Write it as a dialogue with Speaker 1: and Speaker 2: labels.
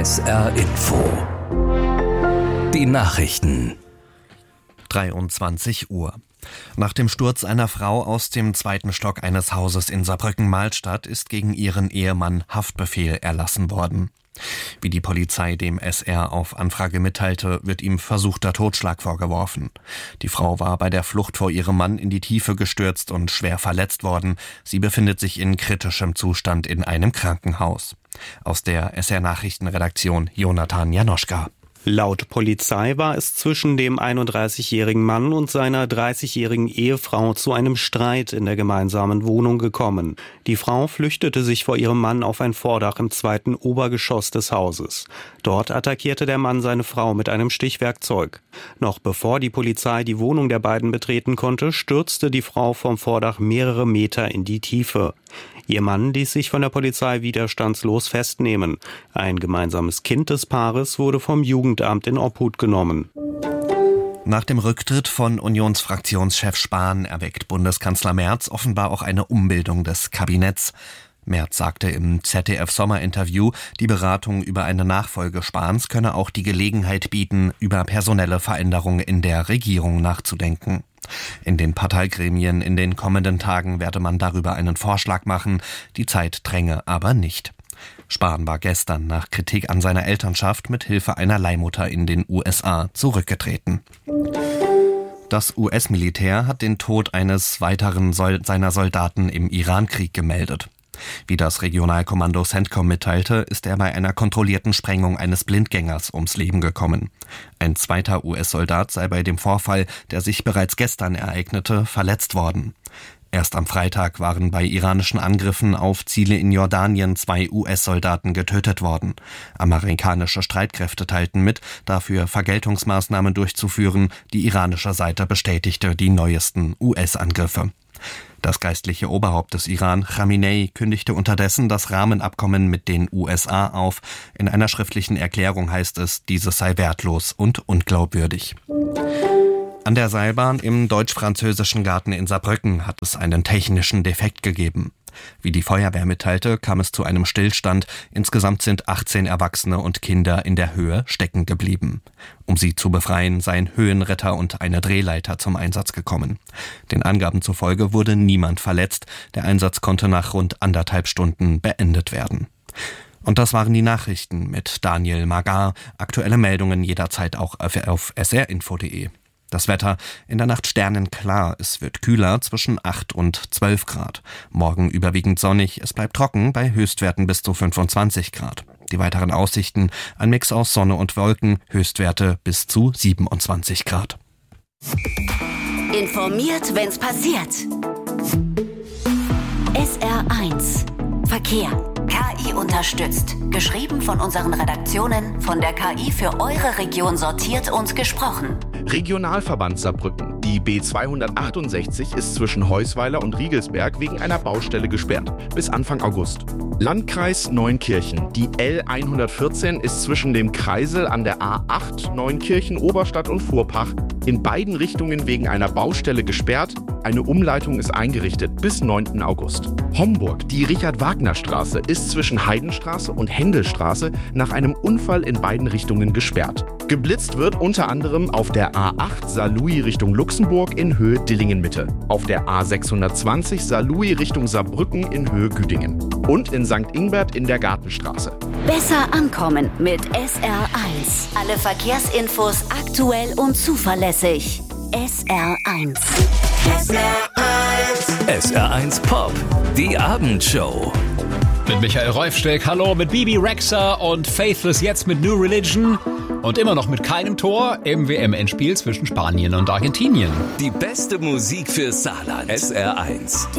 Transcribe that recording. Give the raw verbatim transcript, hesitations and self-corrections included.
Speaker 1: S R Info. Die Nachrichten.
Speaker 2: dreiundzwanzig Uhr. Nach dem Sturz einer Frau aus dem zweiten Stock eines Hauses in Saarbrücken-Malstadt ist gegen ihren Ehemann Haftbefehl erlassen worden. Wie die Polizei dem S R auf Anfrage mitteilte, wird ihm versuchter Totschlag vorgeworfen. Die Frau war bei der Flucht vor ihrem Mann in die Tiefe gestürzt und schwer verletzt worden. Sie befindet sich in kritischem Zustand in einem Krankenhaus. Aus der S R-Nachrichtenredaktion Jonathan Janoschka.
Speaker 3: Laut Polizei war es zwischen dem einunddreißigjährigen Mann und seiner dreißigjährigen Ehefrau zu einem Streit in der gemeinsamen Wohnung gekommen. Die Frau flüchtete sich vor ihrem Mann auf ein Vordach im zweiten Obergeschoss des Hauses. Dort attackierte der Mann seine Frau mit einem Stichwerkzeug. Noch bevor die Polizei die Wohnung der beiden betreten konnte, stürzte die Frau vom Vordach mehrere Meter in die Tiefe. Ihr Mann ließ sich von der Polizei widerstandslos festnehmen. Ein gemeinsames Kind des Paares wurde vom Jugendamt in Obhut genommen.
Speaker 2: Nach dem Rücktritt von Unionsfraktionschef Spahn erweckt Bundeskanzler Merz offenbar auch eine Umbildung des Kabinetts. Merz sagte im Z D F-Sommerinterview, die Beratung über eine Nachfolge Spahns könne auch die Gelegenheit bieten, über personelle Veränderungen in der Regierung nachzudenken. In den Parteigremien in den kommenden Tagen werde man darüber einen Vorschlag machen, die Zeit dränge aber nicht. Spahn war gestern nach Kritik an seiner Elternschaft mit Hilfe einer Leihmutter in den U S A zurückgetreten. Das U S-Militär hat den Tod eines weiteren Sol- seiner Soldaten im Irankrieg gemeldet. Wie das Regionalkommando CENTCOM mitteilte, ist er bei einer kontrollierten Sprengung eines Blindgängers ums Leben gekommen. Ein zweiter U S-Soldat sei bei dem Vorfall, der sich bereits gestern ereignete, verletzt worden. Erst am Freitag waren bei iranischen Angriffen auf Ziele in Jordanien zwei U S-Soldaten getötet worden. Amerikanische Streitkräfte teilten mit, dafür Vergeltungsmaßnahmen durchzuführen. Die iranische Seite bestätigte die neuesten U S-Angriffe. Das geistliche Oberhaupt des Iran, Khamenei, kündigte unterdessen das Rahmenabkommen mit den U S A auf. In einer schriftlichen Erklärung heißt es, dieses sei wertlos und unglaubwürdig. An der Seilbahn im deutsch-französischen Garten in Saarbrücken hat es einen technischen Defekt gegeben. Wie die Feuerwehr mitteilte, kam es zu einem Stillstand. Insgesamt sind achtzehn Erwachsene und Kinder in der Höhe stecken geblieben. Um sie zu befreien, seien Höhenretter und eine Drehleiter zum Einsatz gekommen. Den Angaben zufolge wurde niemand verletzt. Der Einsatz konnte nach rund anderthalb Stunden beendet werden. Und das waren die Nachrichten mit Daniel Magar. Aktuelle Meldungen jederzeit auch auf s r info punkt d e. Das Wetter: in der Nacht sternenklar, es wird kühler zwischen acht und zwölf Grad. Morgen überwiegend sonnig, es bleibt trocken bei Höchstwerten bis zu fünfundzwanzig Grad. Die weiteren Aussichten: ein Mix aus Sonne und Wolken, Höchstwerte bis zu siebenundzwanzig Grad.
Speaker 4: Informiert, wenn's passiert. S R eins Verkehr. K I unterstützt. Geschrieben von unseren Redaktionen, von der K I für eure Region sortiert und gesprochen.
Speaker 5: Regionalverband Saarbrücken. Die B zweihundertachtundsechzig ist zwischen Heusweiler und Riegelsberg wegen einer Baustelle gesperrt. Bis Anfang August. Landkreis Neunkirchen. Die L hundertvierzehn ist zwischen dem Kreisel an der A acht Neunkirchen, Oberstadt und Fuhrpach in beiden Richtungen wegen einer Baustelle gesperrt. Eine Umleitung ist eingerichtet bis neunten August. Homburg. Die Richard-Wagner-Straße ist zwischen Heidenstraße und Händelstraße nach einem Unfall in beiden Richtungen gesperrt. Geblitzt wird unter anderem auf der A acht Saarlouis Richtung Luxemburg in Höhe Dillingen-Mitte, auf der A sechshundertzwanzig Saarlouis Richtung Saarbrücken in Höhe Güdingen und in Sankt Ingbert in der Gartenstraße.
Speaker 4: Besser ankommen mit S R eins. Alle Verkehrsinfos aktuell und zuverlässig. S R eins.
Speaker 1: S R eins. S R eins Pop, die Abendshow.
Speaker 6: Mit Michael Reufsteck, hallo, mit Bibi Rexha und Faithless jetzt mit New Religion und immer noch mit keinem Tor im W M-Endspiel zwischen Spanien und Argentinien.
Speaker 1: Die beste Musik für Saarland. S R eins.